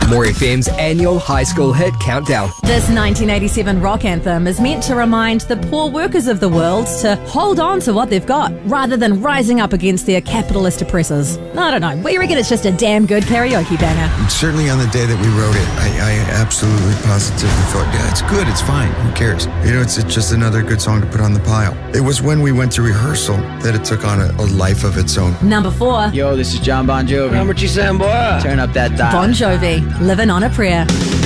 More FM's annual high school hit countdown. This 1987 rock anthem is meant to remind the poor workers of the world to hold on to what they've got, rather than rising up against their capitalist oppressors. I don't know, we reckon it's just a damn good karaoke banger. Certainly on the day that we wrote it, I absolutely positively thought, yeah, it's good, it's fine, who cares? You know, it's just another good song to put on the pile. It was when we went to rehearsal that it took on a life of its own. Number 4. Yo, this is John Bon Jovi. What you saying, boy? Turn up that dial. Bon Jovi, Living on a Prayer.